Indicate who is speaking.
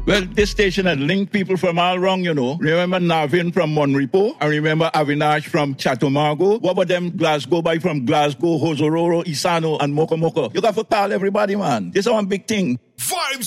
Speaker 1: Well, this station had linked people from all around, you know. Remember Navin from Monrepo? I remember Avinash from Chatumago. What about them Glasgow boy from Glasgow, Hosororo, Isano, and Mokomoko? You got to call everybody, man. This is one big thing.
Speaker 2: Vibes